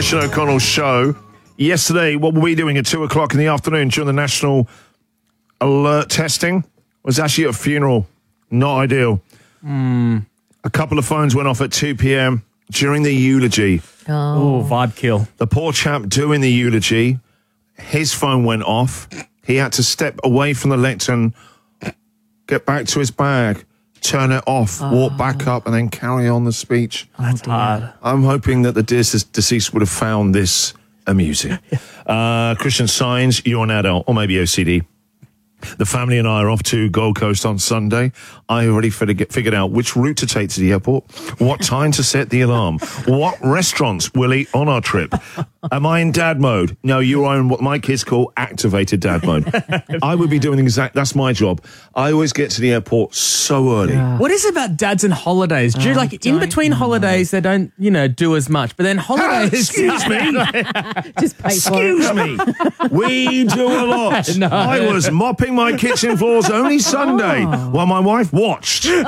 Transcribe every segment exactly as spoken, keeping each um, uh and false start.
Christian O'Connell show. Yesterday, what were we doing at two o'clock in the afternoon during the national alert testing? Was actually at a funeral. Not ideal. Mm. A couple of phones went off at two p.m. during the eulogy. Oh, vibe kill. The poor chap doing the eulogy, his phone went off. He had to step away from the lectern, get back to his bag, turn it off, oh. walk back up, and then carry on the speech. That's hard. I'm hoping that the deceased would have found this amusing. uh, Christian Signs, you're an adult, or maybe O C D. The family and I are off to Gold Coast on Sunday. I already figured out which route to take to the airport, what time to set the alarm, what restaurants we'll eat on our trip. Am I in dad mode? No, you are in what my kids call activated dad mode. I would be doing exact. That's my job. I always get to the airport so early. Yeah. What is it about dads and holidays? Do you, Oh, like in between know. holidays, they don't, you know, do as much. But then holidays, excuse me, Just pay for it. excuse me. We do a lot. No. I was mopping my kitchen floors only Sunday Oh. while my wife watched. okay.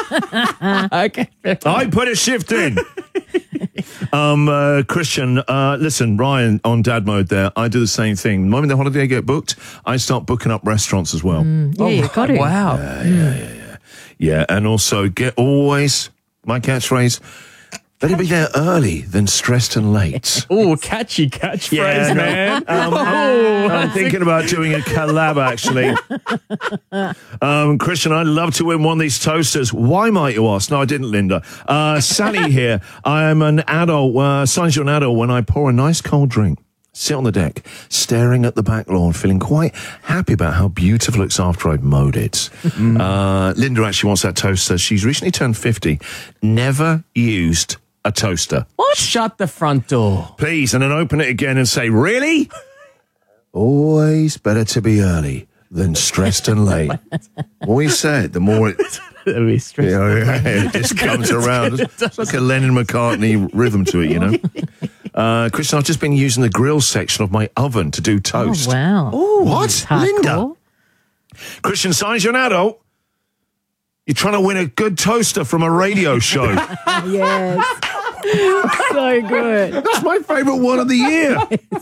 I put a shift in. um, uh, Christian, uh, listen, Ryan on dad mode there. I do the same thing. The moment the holiday get booked, I start booking up restaurants as well. Mm, yeah, you got it. Wow. Yeah, yeah, yeah, yeah. Yeah, and also get always, my catchphrase, better be there early than stressed and late. Oh, catchy catchphrase, Yeah, no. man. Um, I'm, I'm thinking about doing a collab, actually. Um, Christian, I'd love to win one of these toasters. Why, might you ask? No, I didn't, Linda. Uh, Sally here. I am an adult, uh, signs you're an adult when I pour a nice cold drink, sit on the deck, staring at the back lawn, feeling quite happy about how beautiful it looks after I've mowed it. Mm. Uh, Linda actually wants that toaster. She's recently turned fifty. Never used a toaster. What? Shut the front door. Please, and then open it again and say, really? Always better to be early than stressed and late. What we said, the more it, That'd be stressful. you know, it just comes around. It's like a Lennon McCartney rhythm to it, you know. Uh, Christian, I've just been using the grill section of my oven to do toast. Oh, wow. Oh, what? Hardcore. Linda? Christian, signs you're an adult. You're trying to win a good toaster from a radio show. Yes. So good. That's my favourite one of the year.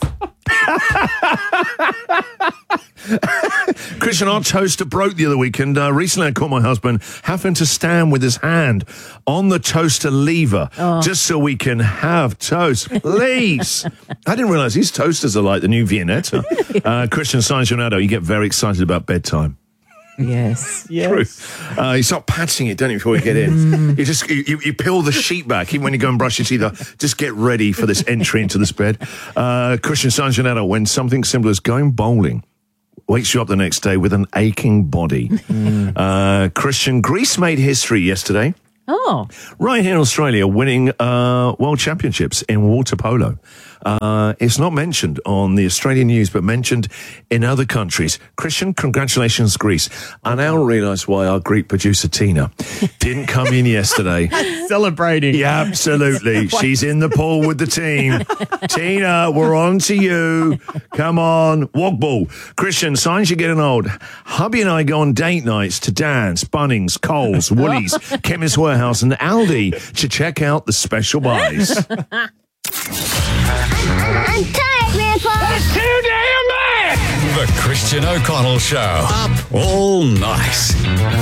Christian, our toaster broke the other weekend. Uh, recently, I caught my husband having to stand with his hand on the toaster lever Oh. just so we can have toast. Please. I didn't realise these toasters are like the new Viennetta. Uh, Christian, signs you're an adult. You get very excited about bedtime. Yes. True. Uh, you start patching it, don't you, before you get in? You just you, you, you peel the sheet back, even when you go and brush your teeth. Just get ready for this entry into this bed. Uh, Christian Sanjanetto, when something simple as going bowling wakes you up the next day with an aching body. Mm. Uh, Christian, Greece made history yesterday. Oh. Right here in Australia, winning uh, world championships in water polo. Uh, it's not mentioned on the Australian news, but mentioned in other countries. Christian, congratulations, Greece. I now realise why our Greek producer, Tina, didn't come in yesterday. Celebrating. Yeah, absolutely. She's in the pool with the team. Tina, we're on to you. Come on. Wog ball. Christian, signs you're getting old. Hubby and I go on date nights to Dan's, Bunnings, Coles, Woolies, Chemist Warehouse and Aldi to check out the special buys. I'm tired, Grandpa. That's too damn bad! The Christian O'Connell Show. Up all night.